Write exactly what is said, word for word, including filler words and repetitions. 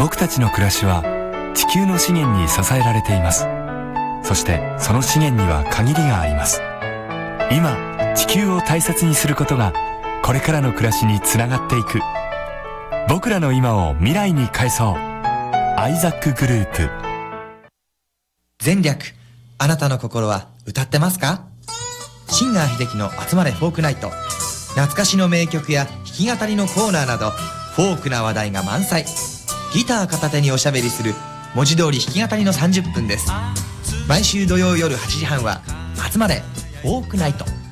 僕たちの暮らしは地球の資源に支えられています。そしてその資源には限りがあります。今地球を大切にすることがこれからの暮らしにつながっていく。僕らの今を未来に変えそう。アイザックグループ。 前略、あなたの心は歌ってますか？シンガー秀樹の集まれフォークナイト。懐かしの名曲や弾き語りのコーナーなどフォークな話題が満載。ギター片手におしゃべりする文字通り弾き語りのさんじゅっぷんです。毎週土曜夜はちじはんは集まれフォークナイト。